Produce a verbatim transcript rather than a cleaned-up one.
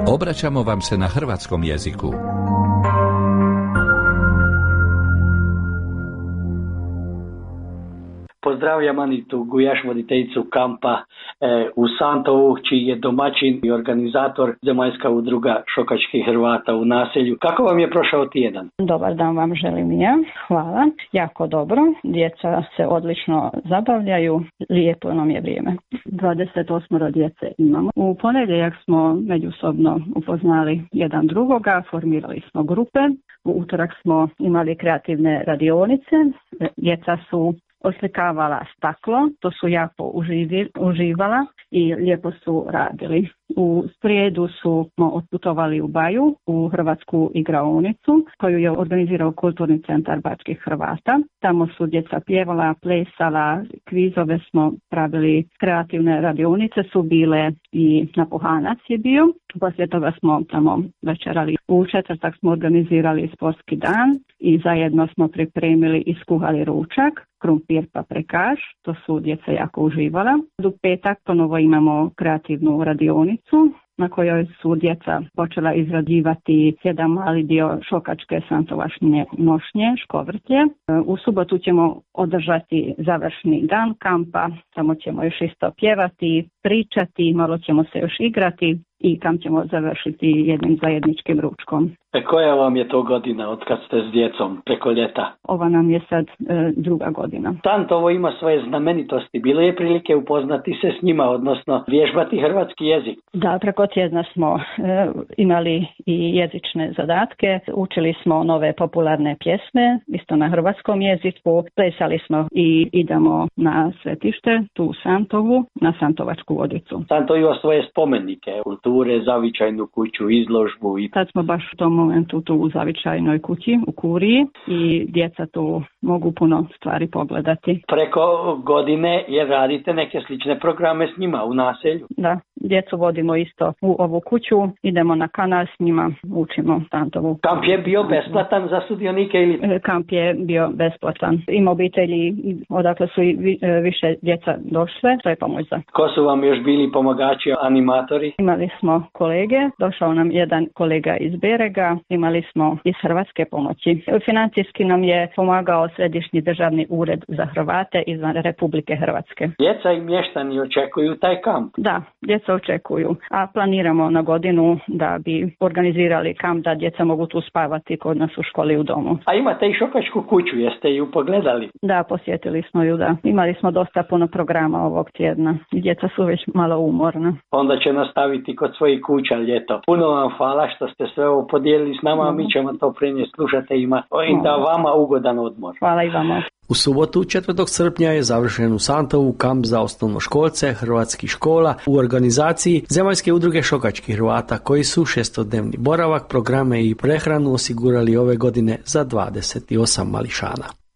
Obraćamo vam se na hrvatskom jeziku. Pozdravljam Anitu Gujaš, voditeljicu kampa e, u Santovu, čiji je domaćin i organizator Zemaljska udruga šokačkih Hrvata u naselju. Kako vam je prošao tjedan? Dobar dan vam želim i ja. Hvala. Jako dobro. Djeca se odlično zabavljaju. Lijepo nam je vrijeme. dvadeset osam djece imamo. U ponedjeljak smo međusobno upoznali jedan drugoga, formirali smo grupe. U utorak smo imali kreativne radionice. Djeca su oslikavala staklo, to su jako uživi, uživala i lijepo su radili. U srijedu su otputovali u Baju, u Hrvatsku igraonicu, koju je organizirao Kulturni centar Bačkih Hrvata. Tamo su djeca pjevala, plesala, kvizove smo pravili, kreativne radionice su bile i napuhanac je bio. Poslije toga smo tamo večerali. U četvrtak smo organizirali sportski dan i zajedno smo pripremili i skuhali ručak, krumpir paprikaš, to su djeca jako uživala. U petak ponovo imamo kreativnu radionicu na kojoj su djeca počela izrađivati jedan mali dio šokačke santovašnje nošnje, škovrtlje. U subotu ćemo održati završni dan kampa, tamo ćemo još isto pjevati, pričati, malo ćemo se još igrati i kam ćemo završiti jednim zajedničkim ručkom. E koja vam je to godina od kad ste s djecom preko ljeta? Ova nam je sad e, druga godina. Santovo ima svoje znamenitosti. Bilo je prilike upoznati se s njima, odnosno vježbati hrvatski jezik? Da, preko tjedna smo e, imali i jezične zadatke. Učili smo nove popularne pjesme, isto na hrvatskom jeziku. Plesali smo i idemo na svetište, tu u Santovu, na Santovačku vodicu. Santovo ima svoje spomenike, kulture, zavičajnu kuću, izložbu. I... Sad smo baš u tom momentu tu u zavičajnoj kući, u kuriji, i djeca tu mogu puno stvari pogledati. Preko godine jer radite neke slične programe s njima u naselju? Da, djecu vodimo isto u ovu kuću, idemo na kanal s njima, učimo Santovu. Kamp je bio besplatan za sudionike ili? Kamp je bio besplatan. Ima obitelji odakle su i više djeca došle, to je pomoć za. Ko su vam još bili pomagači, animatori? Imali smo kolege, došao nam jedan kolega iz Berega, imali smo iz Hrvatske pomoći. Financijski nam je pomagao Središnji državni ured za Hrvate izvan Republike Hrvatske. Djeca i mještani očekuju taj kamp? Da, djeca očekuju, a planiramo na godinu da bi organizirali kamp da djeca mogu tu spavati kod nas u školi u domu. A imate i šokačku kuću, jeste ju pogledali? Da, posjetili smo ju, da. Imali smo dosta puno programa ovog tjedna. Djeca su već malo umorna. Onda će nastaviti kod svojih kuća ljeto. Puno vam hvala što ste sve ovo podijelili s nama, a mi ćemo to prenijeti slušateljima i da vama ugodan odmor. Hvala i vama. U subotu četvrtog srpnja je završen u Santovu kamp za osnovnoškolce hrvatskih škola u organizaciji Zemaljske udruge šokačkih Hrvata, koji su šestodnevni boravak, programe i prehranu osigurali ove godine za dvadeset osam mališana.